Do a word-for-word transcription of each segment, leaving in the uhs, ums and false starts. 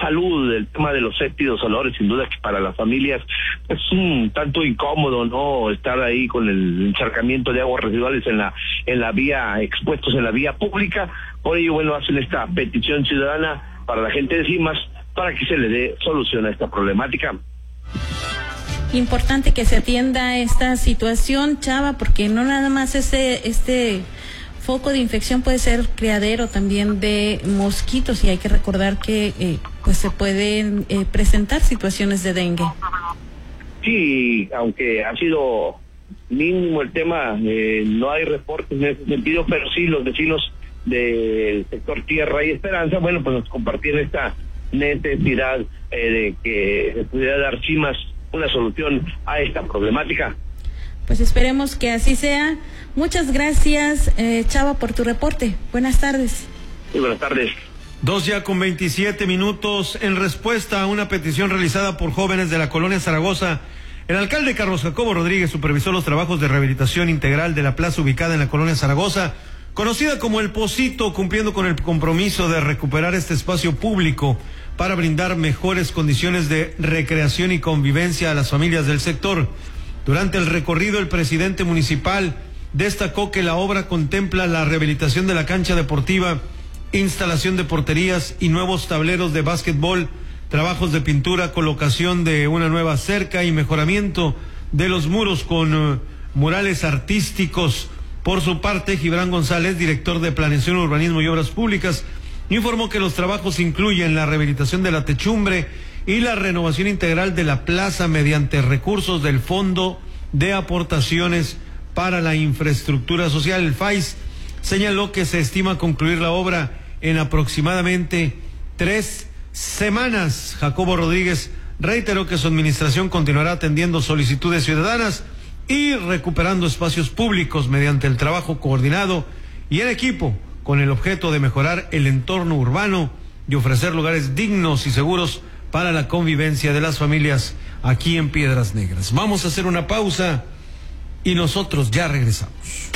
salud, el tema de los séptidos olores, sin duda que para las familias es un tanto incómodo, ¿no? Estar ahí con el encharcamiento de aguas residuales en la en la vía, expuestos en la vía pública. Por ello, bueno, hacen esta petición ciudadana para la gente de Cimas para que se le dé solución a esta problemática. Importante que se atienda esta situación, Chava, porque no nada más este este foco de infección puede ser criadero también de mosquitos, y hay que recordar que eh, pues se pueden eh, presentar situaciones de dengue. Sí, aunque ha sido mínimo el tema, eh, no hay reportes en ese sentido, pero sí los vecinos del sector Tierra y Esperanza, bueno, pues nos compartían esta necesidad eh, de que se pudiera dar Cimas una solución a esta problemática. Pues esperemos que así sea. Muchas gracias, eh, Chava, por tu reporte. Buenas tardes. Sí, buenas tardes. Dos ya con veintisiete minutos. En respuesta a una petición realizada por jóvenes de la colonia Zaragoza, el alcalde Carlos Jacobo Rodríguez supervisó los trabajos de rehabilitación integral de la plaza ubicada en la colonia Zaragoza, conocida como El Pocito, cumpliendo con el compromiso de recuperar este espacio público para brindar mejores condiciones de recreación y convivencia a las familias del sector. Durante el recorrido, el presidente municipal destacó que la obra contempla la rehabilitación de la cancha deportiva, instalación de porterías y nuevos tableros de básquetbol, trabajos de pintura, colocación de una nueva cerca y mejoramiento de los muros con uh, murales artísticos. Por su parte, Gibran González, director de Planeación, Urbanismo y Obras Públicas, informó que los trabajos incluyen la rehabilitación de la techumbre y la renovación integral de la plaza mediante recursos del Fondo de Aportaciones para la Infraestructura Social. El F A I S señaló que se estima concluir la obra en aproximadamente tres semanas. Jacobo Rodríguez reiteró que su administración continuará atendiendo solicitudes ciudadanas y recuperando espacios públicos mediante el trabajo coordinado y en equipo, con el objeto de mejorar el entorno urbano y ofrecer lugares dignos y seguros para la convivencia de las familias aquí en Piedras Negras. Vamos a hacer una pausa y nosotros ya regresamos.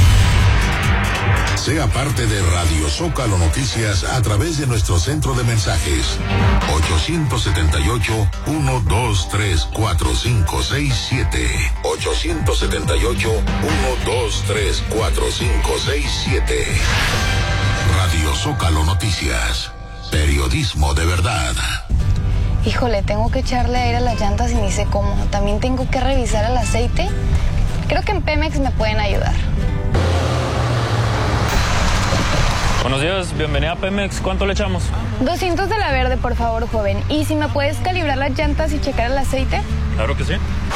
Sea parte de Radio Zócalo Noticias a través de nuestro centro de mensajes ocho siete ocho, uno dos tres, cuatro cinco seis siete ocho siete ocho, uno dos tres, cuatro cinco seis siete. Radio Zócalo Noticias, periodismo de verdad. Híjole, tengo que echarle aire a las llantas y ni sé cómo. También tengo que revisar el aceite. Creo que en Pemex me pueden ayudar. Buenos días, bienvenida a Pemex. ¿Cuánto le echamos? doscientos de la verde, por favor, joven. ¿Y si me puedes calibrar las llantas y checar el aceite? Claro que sí.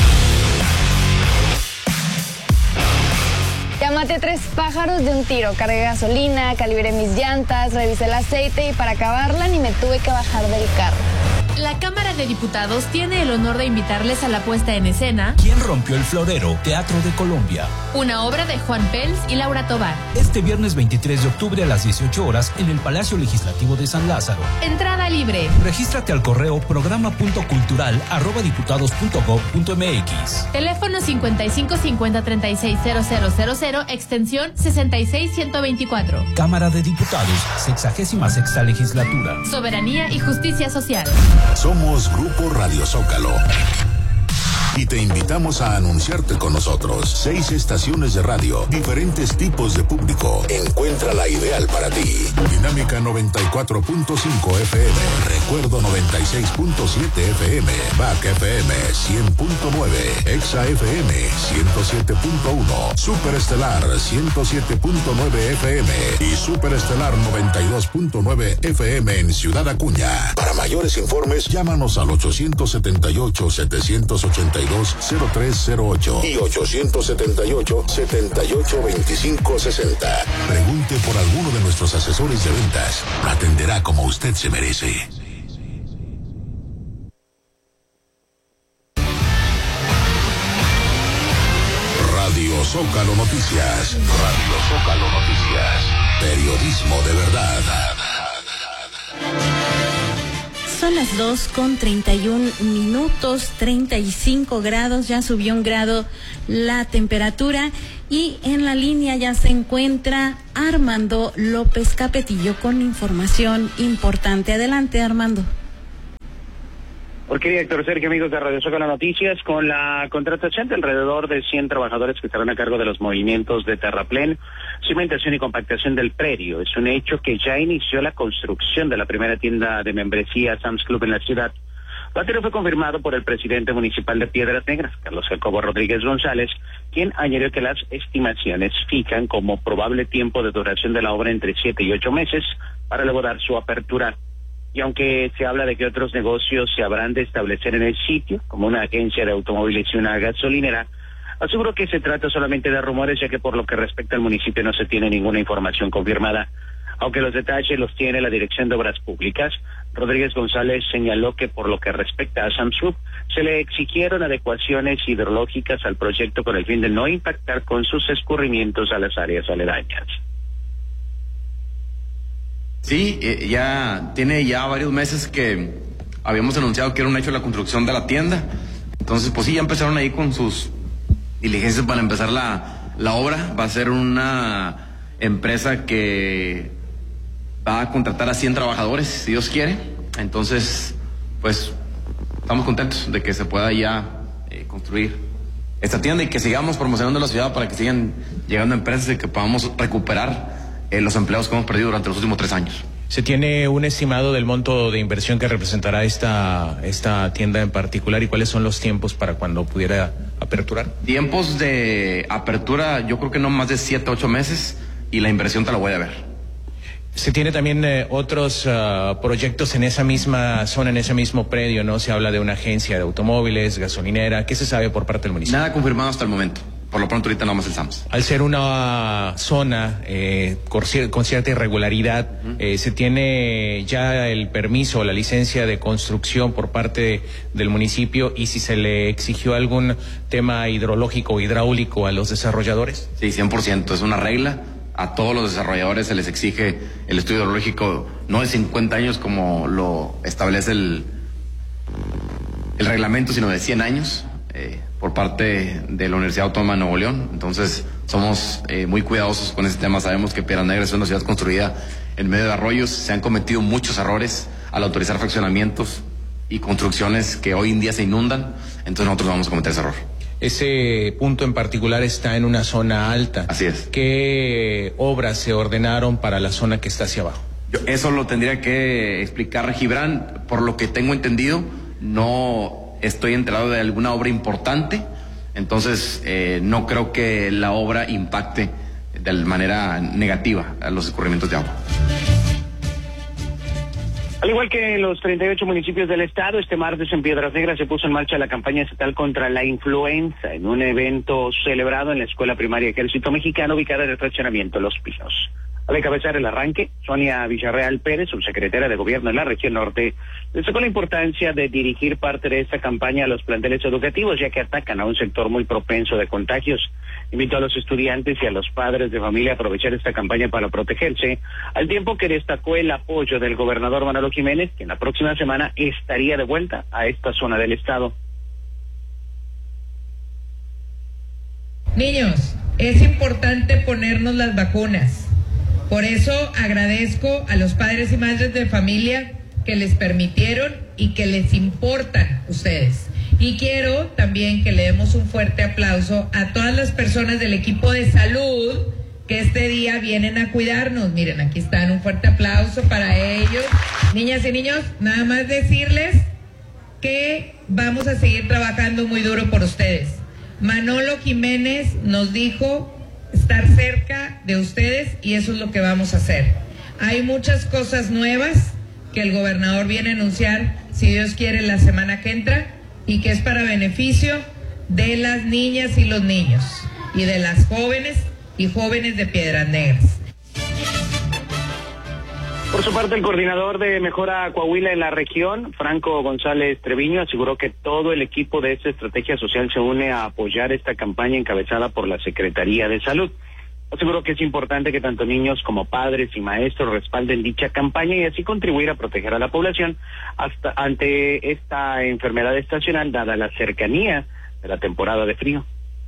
Ya maté tres pájaros de un tiro. Cargué gasolina, calibré mis llantas, revisé el aceite y para acabarla ni me tuve que bajar del carro. La Cámara de Diputados tiene el honor de invitarles a la puesta en escena ¿Quién rompió el florero? Teatro de Colombia. Una obra de Juan Pels y Laura Tobar. Este viernes veintitrés de octubre a las dieciocho horas en el Palacio Legislativo de San Lázaro. Entrada libre. Regístrate al correo programa punto cultural arroba diputados punto gob punto mx. Teléfono cincuenta y cinco cincuenta treinta y seis cero cero cero cero, extensión sesenta y seis ciento veinticuatro. Cámara de Diputados, sexagésima sexta legislatura. Soberanía y justicia social. Somos Grupo Radio Zócalo y te invitamos a anunciarte con nosotros. Seis estaciones de radio, diferentes tipos de público. Encuentra la ideal para ti. Dinámica noventa y cuatro punto cinco F M, Recuerdo noventa y seis punto siete F M, B A C F M cien punto nueve, Exa F M ciento siete punto uno, Superestelar ciento siete punto nueve F M y Superestelar noventa y dos punto nueve F M en Ciudad Acuña. Para mayores informes, llámanos al ocho siete ocho, siete ocho dos, cero tres cero ocho y ocho siete ocho, siete ocho dos cinco seis cero. Pregunte por alguno de nuestros asesores de ventas. Lo atenderá como usted se merece. Radio Zócalo Noticias. Radio Zócalo Noticias. Periodismo de verdad. Son las dos con treinta y un minutos, treinta y cinco grados, ya subió un grado la temperatura y en la línea ya se encuentra Armando López Capetillo con información importante. Adelante, Armando. Ok, Héctor Sergio, amigos de Radio Zócalo Noticias, con la contratación de alrededor de cien trabajadores que estarán a cargo de los movimientos de terraplén, cimentación y compactación del predio. Es un hecho que ya inició la construcción de la primera tienda de membresía Sam's Club en la ciudad. Lo anterior fue confirmado por el presidente municipal de Piedras Negras, Carlos Jacobo Rodríguez González, quien añadió que las estimaciones fijan como probable tiempo de duración de la obra entre siete y ocho meses para luego dar su apertura. Y aunque se habla de que otros negocios se habrán de establecer en el sitio, como una agencia de automóviles y una gasolinera, aseguro que se trata solamente de rumores, ya que por lo que respecta al municipio no se tiene ninguna información confirmada. Aunque los detalles los tiene la Dirección de Obras Públicas, Rodríguez González señaló que por lo que respecta a Sam's Club, se le exigieron adecuaciones hidrológicas al proyecto con el fin de no impactar con sus escurrimientos a las áreas aledañas. Sí, eh, ya tiene ya varios meses que habíamos anunciado que era un hecho la construcción de la tienda. Entonces, pues sí, ya empezaron ahí con sus diligencias para empezar la, la obra. Va a ser una empresa que va a contratar a cien trabajadores, si Dios quiere. Entonces, pues estamos contentos de que se pueda ya eh, construir esta tienda y que sigamos promocionando la ciudad para que sigan llegando empresas y que podamos recuperar Eh, los empleos que hemos perdido durante los últimos tres años. ¿Se tiene un estimado del monto de inversión que representará esta, esta tienda en particular y cuáles son los tiempos para cuando pudiera aperturar? Tiempos de apertura, yo creo que no más de siete, ocho meses y la inversión te la voy a ver. Se tiene también eh, otros uh, proyectos en esa misma zona, en ese mismo predio, ¿no? Se habla de una agencia de automóviles, gasolinera. ¿Qué se sabe por parte del municipio? Nada confirmado hasta el momento. Por lo pronto ahorita nada más el Sams. Al ser una zona eh, con, cier con cierta irregularidad, uh-huh. eh, ¿se tiene ya el permiso o la licencia de construcción por parte del municipio y si se le exigió algún tema hidrológico o hidráulico a los desarrolladores? Sí, cien por ciento, es una regla. A todos los desarrolladores se les exige el estudio hidrológico no de cincuenta años como lo establece el, el reglamento, sino de cien años. Eh, por parte de la Universidad Autónoma de Nuevo León. Entonces somos eh, muy cuidadosos con ese tema. Sabemos que Piedras Negras es una ciudad construida en medio de arroyos, se han cometido muchos errores al autorizar fraccionamientos y construcciones que hoy en día se inundan, entonces nosotros vamos a cometer ese error. Ese punto en particular está en una zona alta. Así es. ¿Qué obras se ordenaron para la zona que está hacia abajo? Yo, eso lo tendría que explicar Gibran. Por lo que tengo entendido, no estoy enterado de alguna obra importante, entonces eh, no creo que la obra impacte de manera negativa a los escurrimientos de agua. Al igual que en los treinta y ocho municipios del estado, este martes en Piedras Negras se puso en marcha la campaña estatal contra la influenza en un evento celebrado en la Escuela Primaria Ejército Mexicano ubicada en el fraccionamiento Los Pinos. Al encabezar el arranque, Sonia Villarreal Pérez, subsecretaria de Gobierno en la región norte, destacó la importancia de dirigir parte de esta campaña a los planteles educativos, ya que atacan a un sector muy propenso de contagios. Invitó a los estudiantes y a los padres de familia a aprovechar esta campaña para protegerse, al tiempo que destacó el apoyo del gobernador Manolo Jiménez, que en la próxima semana estaría de vuelta a esta zona del estado. Niños, es importante ponernos las vacunas. Por eso agradezco a los padres y madres de familia que les permitieron y que les importan ustedes. Y quiero también que le demos un fuerte aplauso a todas las personas del equipo de salud que este día vienen a cuidarnos. Miren, aquí están, un fuerte aplauso para ellos. Niñas y niños, nada más decirles que vamos a seguir trabajando muy duro por ustedes. Manolo Jiménez nos dijo estar cerca de ustedes y eso es lo que vamos a hacer. Hay muchas cosas nuevas que el gobernador viene a anunciar, si Dios quiere, la semana que entra y que es para beneficio de las niñas y los niños y de las jóvenes y jóvenes de Piedras Negras. Por su parte, el coordinador de Mejora Coahuila en la región, Franco González Treviño, aseguró que todo el equipo de esta estrategia social se une a apoyar esta campaña encabezada por la Secretaría de Salud. Aseguró que es importante que tanto niños como padres y maestros respalden dicha campaña y así contribuir a proteger a la población hasta ante esta enfermedad estacional, dada la cercanía de la temporada de frío.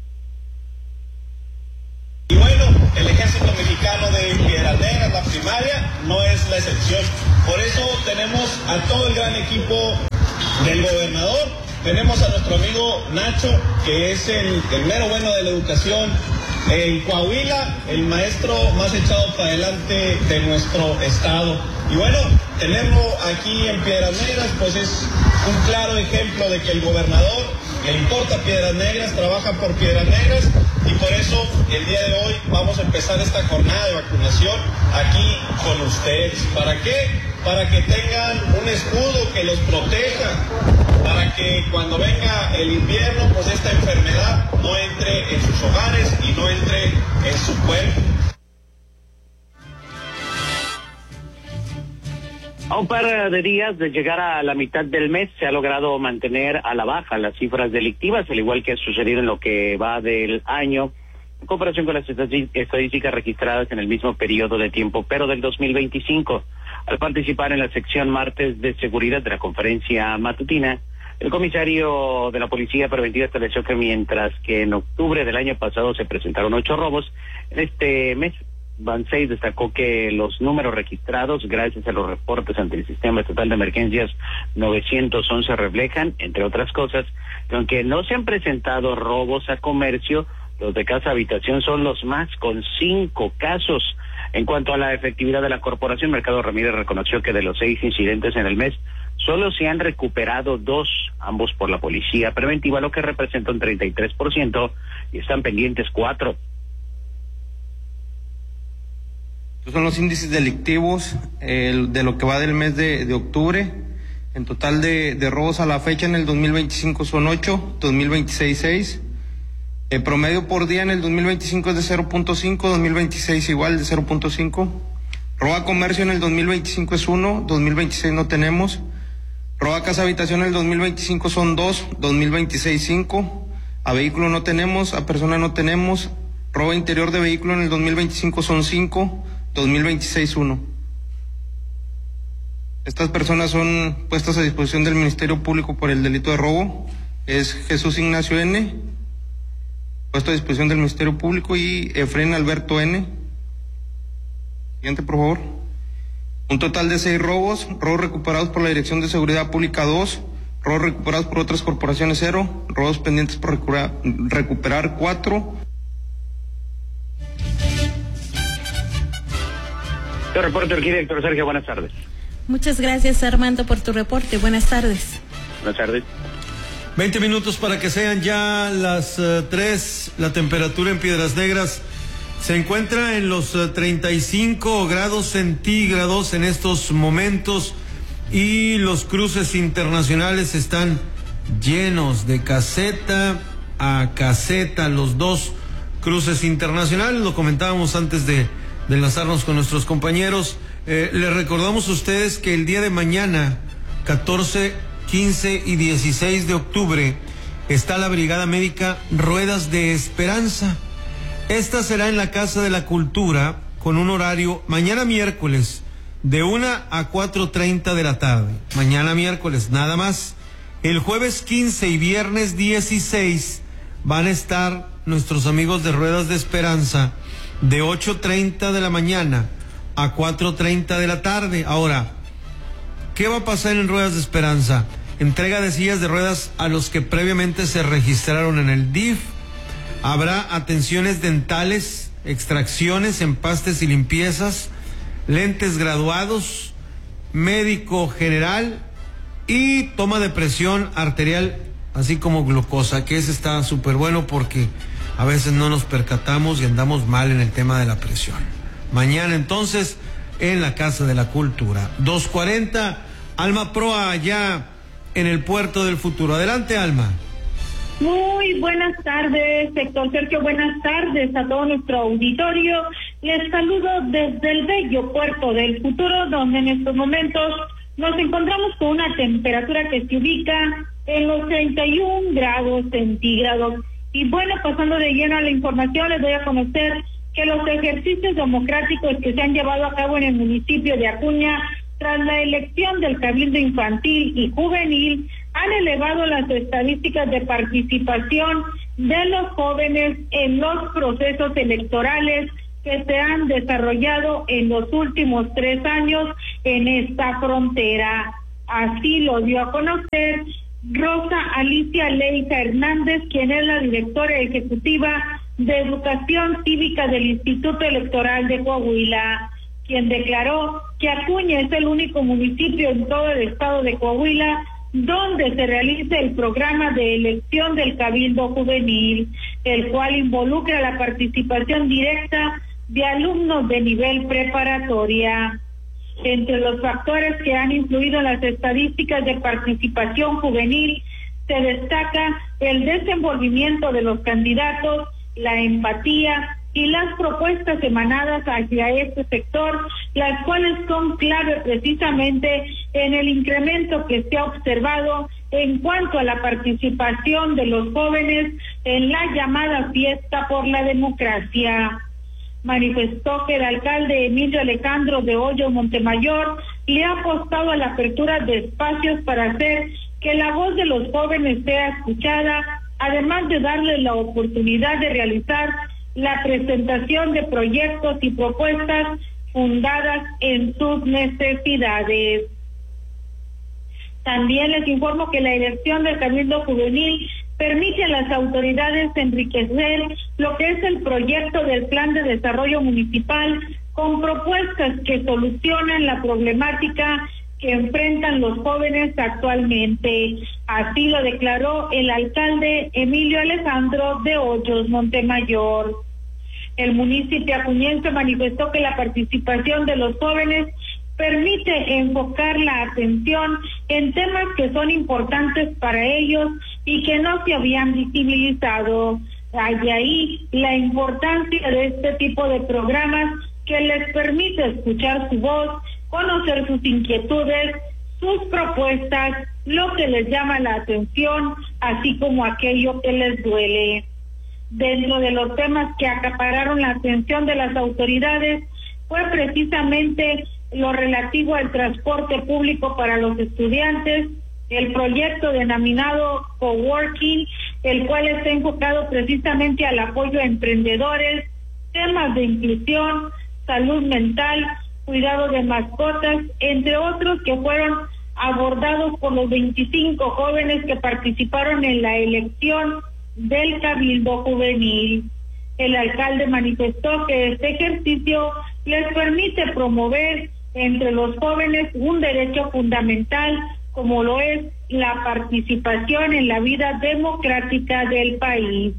Y bueno, el Ejército Mexicano de Piedras Negras, la primaria, no es la excepción. Por eso tenemos a todo el gran equipo del gobernador. Tenemos a nuestro amigo Nacho, que es el, el mero bueno de la educación en Coahuila, el maestro más echado para adelante de nuestro estado. Y bueno, tenerlo aquí en Piedras Negras, pues es un claro ejemplo de que el gobernador le importa Piedras Negras, trabaja por Piedras Negras, y por eso el día de hoy vamos a empezar esta jornada de vacunación aquí con ustedes. ¿Para qué? Para que tengan un escudo que los proteja, para que cuando venga el invierno, pues esta enfermedad no entre en sus hogares y no entre en su cuerpo. A un par de días de llegar a la mitad del mes se ha logrado mantener a la baja las cifras delictivas, al igual que ha sucedido en lo que va del año, en comparación con las estadísticas registradas en el mismo periodo de tiempo, pero del dos mil veinticinco. Al participar en la sección martes de seguridad de la conferencia matutina, el comisario de la Policía Preventiva estableció que mientras que en octubre del año pasado se presentaron ocho robos, en este mes van seis. Destacó que los números registrados, gracias a los reportes ante el Sistema Estatal de Emergencias novecientos once, reflejan, entre otras cosas, que aunque no se han presentado robos a comercio, los de casa habitación son los más, con cinco casos. En cuanto a la efectividad de la corporación, Mercado Ramírez reconoció que de los seis incidentes en el mes, solo se han recuperado dos, ambos por la Policía Preventiva, lo que representa un treinta y tres por ciento, y están pendientes cuatro. Estos son los índices delictivos eh, de lo que va del mes de, de octubre. En total de, de robos a la fecha en el dos mil veinticinco son ocho, dos mil veintiséis seis. El promedio por día en el dos mil veinticinco es de cero punto cinco, dos mil veintiséis igual de cero punto cinco. Robo a comercio en el dos mil veinticinco es uno, dos mil veintiséis no tenemos. Robo a casa habitación en el dos mil veinticinco son dos, dos mil veintiséis cinco. A vehículo no tenemos, a persona no tenemos. Robo interior de vehículo en el dos mil veinticinco son cinco, dos mil veintiséis uno. Estas personas son puestas a disposición del Ministerio Público por el delito de robo. Es Jesús Ignacio N., puesto a disposición del Ministerio Público, y Efren Alberto N. Siguiente, por favor. Un total de seis robos, robos recuperados por la Dirección de Seguridad Pública dos, robos recuperados por otras corporaciones cero, robos pendientes por recuperar, recuperar cuatro. Tu reporte aquí, director Sergio, buenas tardes. Muchas gracias, Armando, por tu reporte. Buenas tardes. Buenas tardes. veinte minutos para que sean ya las uh, tres. La temperatura en Piedras Negras se encuentra en los uh, treinta y cinco grados centígrados en estos momentos, y los cruces internacionales están llenos de caseta a caseta. Los dos cruces internacionales, lo comentábamos antes de, de enlazarnos con nuestros compañeros. Eh, les recordamos a ustedes que el día de mañana, catorce, quince y dieciséis de octubre, está la Brigada Médica Ruedas de Esperanza. Esta será en la Casa de la Cultura, con un horario mañana miércoles de una a cuatro treinta de la tarde. Mañana miércoles, nada más. El jueves quince y viernes dieciséis van a estar nuestros amigos de Ruedas de Esperanza de ocho treinta de la mañana a cuatro treinta de la tarde. Ahora, ¿qué va a pasar en Ruedas de Esperanza? Entrega de sillas de ruedas a los que previamente se registraron en el D I F. Habrá atenciones dentales, extracciones, empastes y limpiezas, lentes graduados, médico general y toma de presión arterial, así como glucosa, que ese está súper bueno porque a veces no nos percatamos y andamos mal en el tema de la presión. Mañana entonces en la Casa de la Cultura, dos cuarenta, Alma Proa allá en el Puerto del Futuro. Adelante, Alma. Muy buenas tardes, sector Sergio, buenas tardes a todo nuestro auditorio. Les saludo desde el bello Puerto del Futuro, donde en estos momentos nos encontramos con una temperatura que se ubica en los treinta y un grados centígrados. Y bueno, pasando de lleno a la información, les doy a conocer que los ejercicios democráticos que se han llevado a cabo en el municipio de Acuña tras la elección del Cabildo Infantil y Juvenil han elevado las estadísticas de participación de los jóvenes en los procesos electorales que se han desarrollado en los últimos tres años en esta frontera. Así lo dio a conocer Rosa Alicia Leija Hernández, quien es la directora ejecutiva de Educación Cívica del Instituto Electoral de Coahuila, quien declaró que Acuña es el único municipio en todo el estado de Coahuila donde se realiza el programa de elección del Cabildo Juvenil, el cual involucra la participación directa de alumnos de nivel preparatoria. Entre los factores que han influido en las estadísticas de participación juvenil se destaca el desenvolvimiento de los candidatos, la empatía y las propuestas emanadas hacia este sector, las cuales son clave precisamente en el incremento que se ha observado en cuanto a la participación de los jóvenes en la llamada fiesta por la democracia. Manifestó que el alcalde Emilio Alejandro de Hoyo Montemayor le ha apostado a la apertura de espacios para hacer que la voz de los jóvenes sea escuchada, además de darles la oportunidad de realizar la presentación de proyectos y propuestas fundadas en sus necesidades. También les informo que la elección del Cabildo Juvenil permite a las autoridades enriquecer lo que es el proyecto del Plan de Desarrollo Municipal con propuestas que solucionan la problemática que enfrentan los jóvenes actualmente. Así lo declaró el alcalde Emilio Alejandro de Hoyos Montemayor. El municipio acuñense manifestó que la participación de los jóvenes permite enfocar la atención en temas que son importantes para ellos y que no se habían visibilizado. Hay ahí la importancia de este tipo de programas que les permite escuchar su voz, conocer sus inquietudes, sus propuestas, lo que les llama la atención, así como aquello que les duele. Dentro de los temas que acapararon la atención de las autoridades fue precisamente lo relativo al transporte público para los estudiantes, el proyecto denominado Coworking, el cual está enfocado precisamente al apoyo a emprendedores, temas de inclusión, salud mental, cuidado de mascotas, entre otros que fueron abordados por los veinticinco jóvenes que participaron en la elección del Cabildo Juvenil. El alcalde manifestó que este ejercicio les permite promover entre los jóvenes un derecho fundamental como lo es la participación en la vida democrática del país.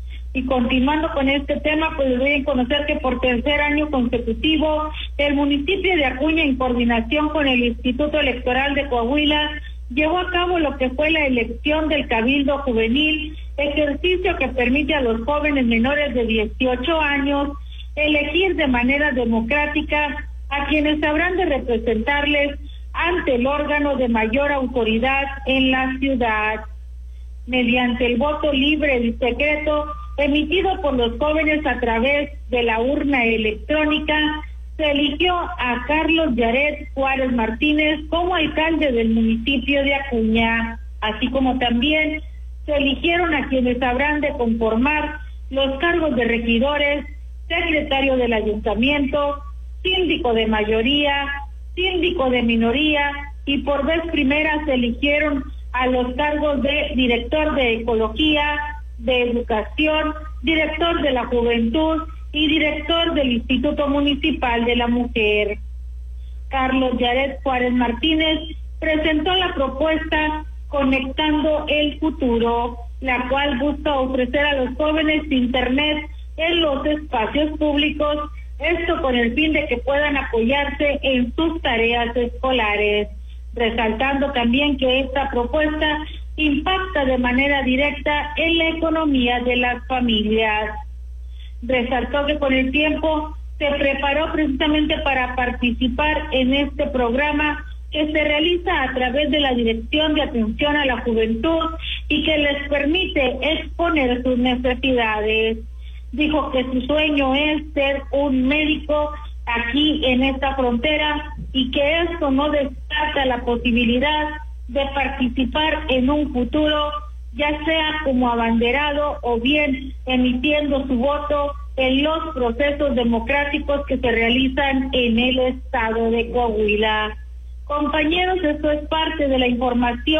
Y continuando con este tema, pues les doy a conocer que por tercer año consecutivo, el municipio de Acuña, en coordinación con el Instituto Electoral de Coahuila, llevó a cabo lo que fue la elección del Cabildo Juvenil, ejercicio que permite a los jóvenes menores de dieciocho años elegir de manera democrática a quienes habrán de representarles ante el órgano de mayor autoridad en la ciudad. Mediante el voto libre y secreto emitido por los jóvenes a través de la urna electrónica, se eligió a Carlos Yaret Juárez Martínez como alcalde del municipio de Acuña, así como también se eligieron a quienes habrán de conformar los cargos de regidores, secretario del ayuntamiento, síndico de mayoría, síndico de minoría, y por vez primera se eligieron a los cargos de director de ecología, de educación, director de la juventud y director del Instituto Municipal de la Mujer. Carlos Yaret Juárez Martínez presentó la propuesta Conectando el Futuro, la cual busca ofrecer a los jóvenes internet en los espacios públicos, esto con el fin de que puedan apoyarse en sus tareas escolares, resaltando también que esta propuesta impacta de manera directa en la economía de las familias. Resaltó que con el tiempo se preparó precisamente para participar en este programa que se realiza a través de la Dirección de Atención a la Juventud y que les permite exponer sus necesidades. Dijo que su sueño es ser un médico aquí en esta frontera y que esto no descarta la posibilidad de participar en un futuro, ya sea como abanderado o bien emitiendo su voto en los procesos democráticos que se realizan en el estado de Coahuila. Compañeros, esto es parte de la información